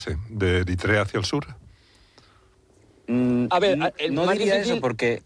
Sí, de Eritrea hacia el sur. A ver, no diría eso porque...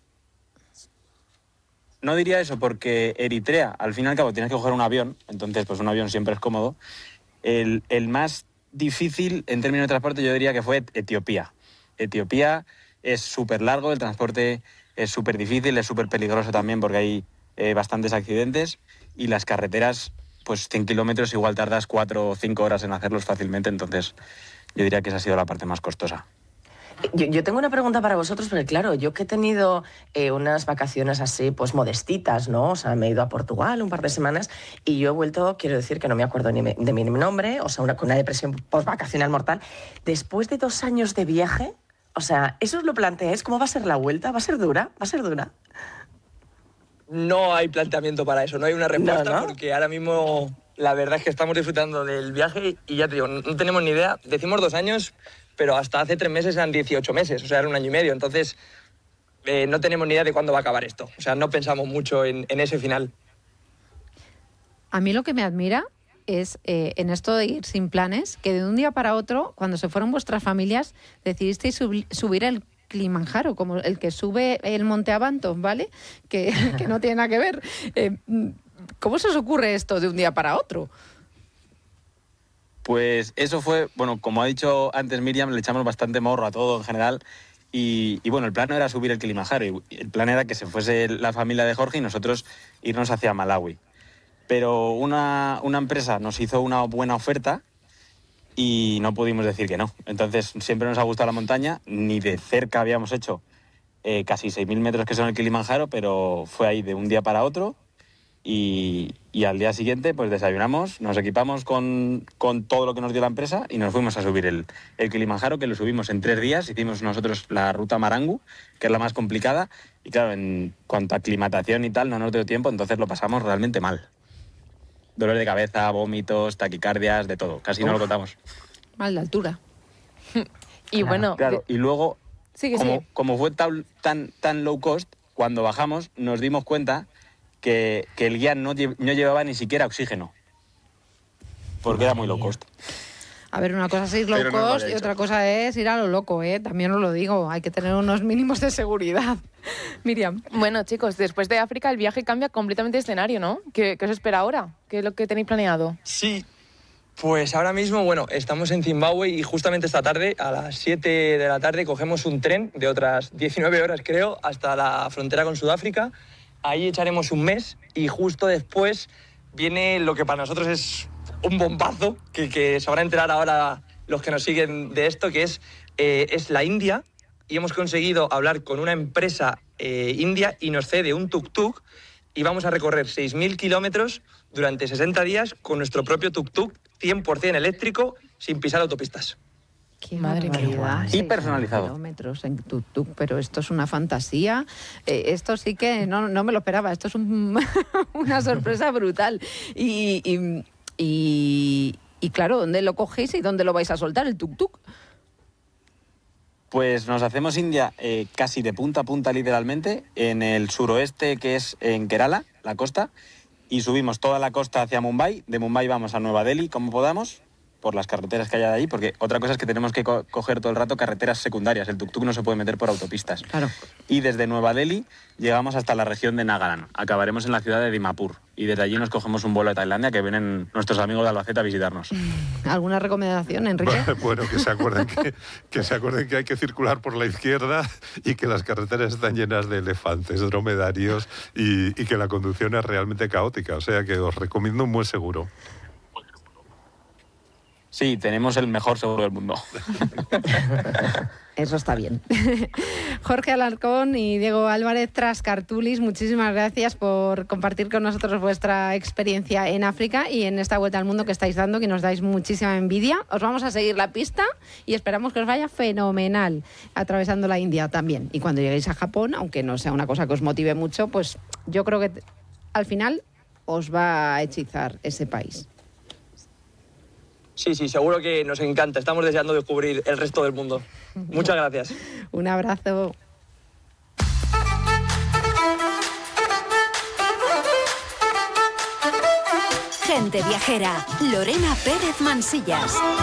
No diría eso porque Eritrea, al fin y al cabo, tienes que coger un avión, entonces pues un avión siempre es cómodo. El más difícil en términos de transporte yo diría que fue Etiopía. Etiopía es súper largo, el transporte es súper difícil, es súper peligroso también porque hay bastantes accidentes y las carreteras, pues 100 kilómetros igual tardas 4 o 5 horas en hacerlos fácilmente, entonces yo diría que esa ha sido la parte más costosa. Yo tengo una pregunta para vosotros, porque claro, yo que he tenido unas vacaciones así, pues modestitas, ¿no? O sea, me he ido a Portugal un par de semanas y yo he vuelto, quiero decir que no me acuerdo ni de mi nombre, o sea, con una depresión post-vacacional mortal. Después de 2 años de viaje, o sea, ¿eso os lo planteáis? ¿Cómo va a ser la vuelta? ¿Va a ser dura? ¿Va a ser dura? No hay planteamiento para eso, no hay una respuesta, ¿No? porque ahora mismo la verdad es que estamos disfrutando del viaje y ya te digo, no tenemos ni idea. Decimos 2 años, pero hasta hace 3 meses eran 18 meses, o sea, era 1 año y medio. Entonces, no tenemos ni idea de cuándo va a acabar esto. O sea, no pensamos mucho en ese final. A mí lo que me admira es en esto de ir sin planes, que de un día para otro, cuando se fueron vuestras familias, decidisteis subir el Kilimanjaro, como el que sube el Monte Abanto, ¿vale? Que no tiene nada que ver. ¿Cómo se os ocurre esto de un día para otro? Pues eso fue, bueno, como ha dicho antes Miriam, le echamos bastante morro a todo en general y bueno, el plan no era subir el Kilimanjaro, y el plan era que se fuese la familia de Jorge y nosotros irnos hacia Malawi. Pero una empresa nos hizo una buena oferta y no pudimos decir que no. Entonces siempre nos ha gustado la montaña, ni de cerca habíamos hecho casi 6.000 metros que son el Kilimanjaro, pero fue ahí de un día para otro. Y al día siguiente pues desayunamos, nos equipamos con todo lo que nos dio la empresa y nos fuimos a subir el Kilimanjaro, que lo subimos en 3 días. Hicimos nosotros la ruta Marangu, que es la más complicada, y claro, en cuanto a aclimatación y tal no nos dio tiempo, entonces lo pasamos realmente mal. Dolor de cabeza, vómitos, taquicardias, de todo, casi no lo contamos. Mal de altura. Y bueno... Claro, y luego, sigue. como fue tan low cost, cuando bajamos nos dimos cuenta que el guía no llevaba ni siquiera oxígeno, porque era muy low cost. A ver, una cosa es ir low cost y otra cosa es ir a lo loco, ¿eh? También os lo digo, hay que tener unos mínimos de seguridad. Miriam. Bueno, chicos, después de África el viaje cambia completamente de escenario, ¿no? ¿Qué os espera ahora? ¿Qué es lo que tenéis planeado? Sí, pues ahora mismo, bueno, estamos en Zimbabue y justamente esta tarde, a las 7 de la tarde, cogemos un tren de otras 19 horas, creo, hasta la frontera con Sudáfrica. Ahí echaremos un mes y justo después viene lo que para nosotros es un bombazo, que se van a enterar ahora los que nos siguen de esto, que es la India, y hemos conseguido hablar con una empresa india y nos cede un tuk-tuk y vamos a recorrer 6.000 kilómetros durante 60 días con nuestro propio tuk-tuk 100% eléctrico sin pisar autopistas. Qué Madre mía. Y personalizado. Kilómetros en tuk-tuk, pero esto es una fantasía. Esto sí que no me lo esperaba. Esto es una sorpresa brutal. Y claro, ¿dónde lo cogéis y dónde lo vais a soltar, el tuk-tuk? Pues nos hacemos India casi de punta a punta literalmente, en el suroeste, que es en Kerala, la costa, y subimos toda la costa hacia Mumbai. De Mumbai vamos a Nueva Delhi como podamos, por las carreteras que haya de ahí, porque otra cosa es que tenemos que coger todo el rato carreteras secundarias. El tuk-tuk no se puede meter por autopistas. Claro. Y desde Nueva Delhi llegamos hasta la región de Nagaland. Acabaremos en la ciudad de Dimapur. Y desde allí nos cogemos un vuelo a Tailandia, que vienen nuestros amigos de Albacete a visitarnos. ¿Alguna recomendación, Enrique? Bueno, que se acuerden que hay que circular por la izquierda y que las carreteras están llenas de elefantes, dromedarios y que la conducción es realmente caótica. O sea que os recomiendo un buen seguro. Sí, tenemos el mejor seguro del mundo. Eso está bien. Jorge Alarcón y Diego Álvarez Trascartulis, muchísimas gracias por compartir con nosotros vuestra experiencia en África y en esta vuelta al mundo que estáis dando, que nos dais muchísima envidia. Os vamos a seguir la pista y esperamos que os vaya fenomenal atravesando la India también. Y cuando lleguéis a Japón, aunque no sea una cosa que os motive mucho, pues yo creo que al final os va a hechizar ese país. Sí, seguro que nos encanta. Estamos deseando descubrir el resto del mundo. Muchas gracias. Un abrazo. Gente viajera, Lorena Pérez Mansillas.